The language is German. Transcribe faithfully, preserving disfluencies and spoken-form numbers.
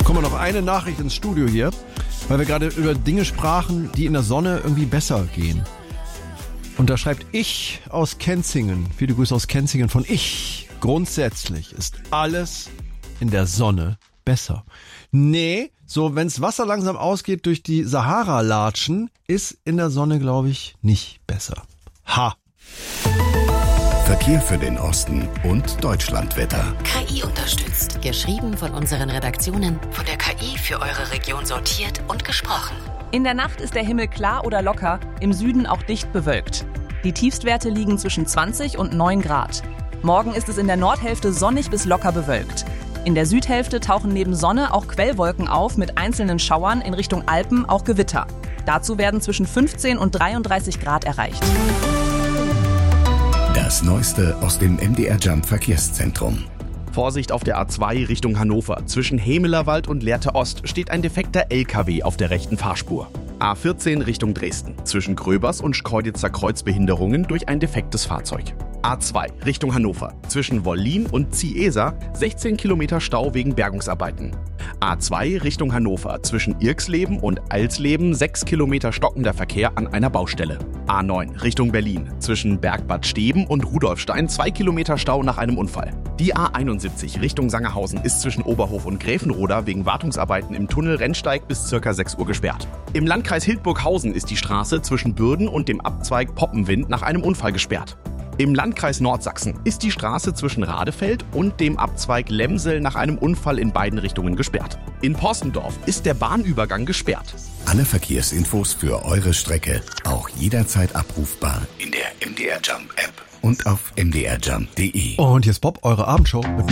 bekommen wir noch eine Nachricht ins Studio hier, weil wir gerade über Dinge sprachen, die in der Sonne irgendwie besser gehen. Und da schreibt ich aus Kenzingen, viele Grüße aus Kenzingen von ich. Grundsätzlich ist alles in der Sonne besser. Nee, so wenn's Wasser langsam ausgeht durch die Sahara-Latschen, ist in der Sonne, glaube ich, nicht besser. Ha! Verkehr für den Osten und Deutschlandwetter. K I unterstützt. Geschrieben von unseren Redaktionen, von der K I für eure Region sortiert und gesprochen. In der Nacht ist der Himmel klar oder locker, im Süden auch dicht bewölkt. Die Tiefstwerte liegen zwischen zwanzig und neun Grad. Morgen ist es in der Nordhälfte sonnig bis locker bewölkt. In der Südhälfte tauchen neben Sonne auch Quellwolken auf mit einzelnen Schauern, in Richtung Alpen auch Gewitter. Dazu werden zwischen fünfzehn und dreiunddreißig Grad erreicht. Das Neueste aus dem M D R Jump Verkehrszentrum. Vorsicht auf der A zwei Richtung Hannover. Zwischen Hemelerwald und Lehrte Ost steht ein defekter L K W auf der rechten Fahrspur. A vierzehn Richtung Dresden. Zwischen Gröbers und Schkeuditzer Kreuzbehinderungen durch ein defektes Fahrzeug. A zwei Richtung Hannover. Zwischen Wollin und Ziesa sechzehn Kilometer Stau wegen Bergungsarbeiten. A zwei Richtung Hannover. Zwischen Irxleben und Alsleben sechs Kilometer stockender Verkehr an einer Baustelle. A neun Richtung Berlin. Zwischen Bergbad Steben und Rudolfstein zwei Kilometer Stau nach einem Unfall. Die A einundsiebzig Richtung Sangerhausen ist zwischen Oberhof und Gräfenroda wegen Wartungsarbeiten im Tunnel Rennsteig bis ca. sechs Uhr gesperrt. Im Landkreis Hildburghausen ist die Straße zwischen Bürden und dem Abzweig Poppenwind nach einem Unfall gesperrt. Im Landkreis Nordsachsen ist die Straße zwischen Radefeld und dem Abzweig Lemsel nach einem Unfall in beiden Richtungen gesperrt. In Porstendorf ist der Bahnübergang gesperrt. Alle Verkehrsinfos für eure Strecke auch jederzeit abrufbar in der M D R Jump App und auf m d r jump punkt d e. Und jetzt Bob, eure Abendshow mit